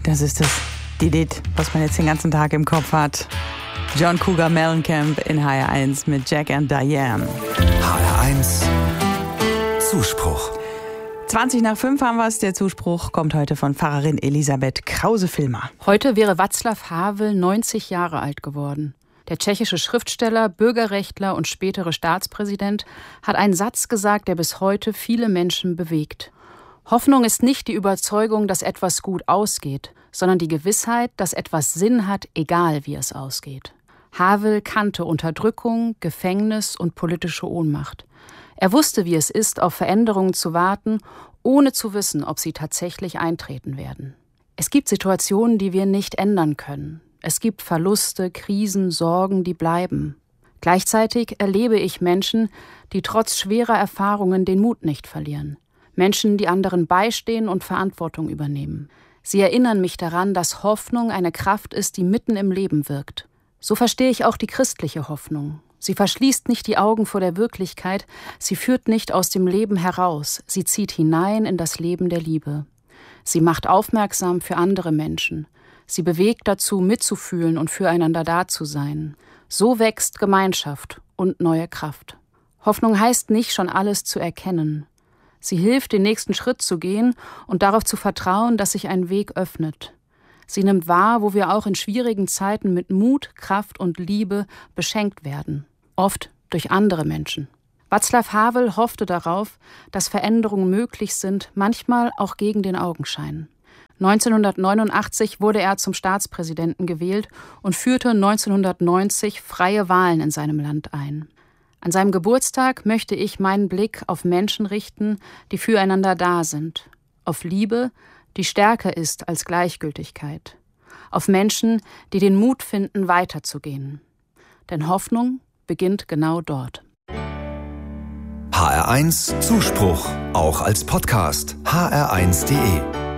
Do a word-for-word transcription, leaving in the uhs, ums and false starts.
Das ist das Lied, was man jetzt den ganzen Tag im Kopf hat. John Cougar Mellencamp in H R eins mit Jack and Diane. H R eins Zuspruch. zwanzig nach fünf haben wir es. Der Zuspruch kommt heute von Pfarrerin Elisabeth Krause-Filmer. Heute wäre Václav Havel neunzig Jahre alt geworden. Der tschechische Schriftsteller, Bürgerrechtler und spätere Staatspräsident hat einen Satz gesagt, der bis heute viele Menschen bewegt. Hoffnung ist nicht die Überzeugung, dass etwas gut ausgeht, sondern die Gewissheit, dass etwas Sinn hat, egal wie es ausgeht. Havel kannte Unterdrückung, Gefängnis und politische Ohnmacht. Er wusste, wie es ist, auf Veränderungen zu warten, ohne zu wissen, ob sie tatsächlich eintreten werden. Es gibt Situationen, die wir nicht ändern können. Es gibt Verluste, Krisen, Sorgen, die bleiben. Gleichzeitig erlebe ich Menschen, die trotz schwerer Erfahrungen den Mut nicht verlieren. Menschen, die anderen beistehen und Verantwortung übernehmen. Sie erinnern mich daran, dass Hoffnung eine Kraft ist, die mitten im Leben wirkt. So verstehe ich auch die christliche Hoffnung. Sie verschließt nicht die Augen vor der Wirklichkeit, sie führt nicht aus dem Leben heraus, sie zieht hinein in das Leben der Liebe. Sie macht aufmerksam für andere Menschen. Sie bewegt dazu, mitzufühlen und füreinander da zu sein. So wächst Gemeinschaft und neue Kraft. Hoffnung heißt nicht, schon alles zu erkennen. Sie hilft, den nächsten Schritt zu gehen und darauf zu vertrauen, dass sich ein Weg öffnet. Sie nimmt wahr, wo wir auch in schwierigen Zeiten mit Mut, Kraft und Liebe beschenkt werden. Oft durch andere Menschen. Václav Havel hoffte darauf, dass Veränderungen möglich sind, manchmal auch gegen den Augenschein. neunzehnhundertneunundachtzig wurde er zum Staatspräsidenten gewählt und führte neunzehnhundertneunzig freie Wahlen in seinem Land ein. An seinem Geburtstag möchte ich meinen Blick auf Menschen richten, die füreinander da sind. Auf Liebe, die stärker ist als Gleichgültigkeit. Auf Menschen, die den Mut finden, weiterzugehen. Denn Hoffnung beginnt genau dort. H R eins Zuspruch, auch als Podcast. h r eins punkt d e